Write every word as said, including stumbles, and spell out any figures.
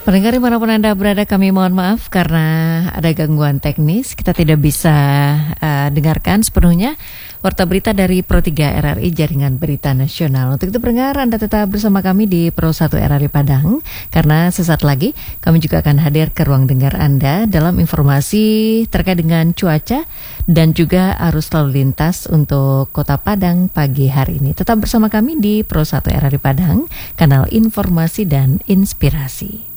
Pendengar dimanapun Anda berada, kami mohon maaf karena ada gangguan teknis. Kita tidak bisa uh, dengarkan sepenuhnya warta berita dari Pro tiga R R I Jaringan Berita Nasional. Untuk itu pendengar, Anda tetap bersama kami di Pro satu R R I Padang, karena sesaat lagi kami juga akan hadir ke ruang dengar Anda dalam informasi terkait dengan cuaca dan juga arus lalu lintas untuk Kota Padang pagi hari ini. Tetap bersama kami di Pro satu R R I Padang, kanal informasi dan inspirasi.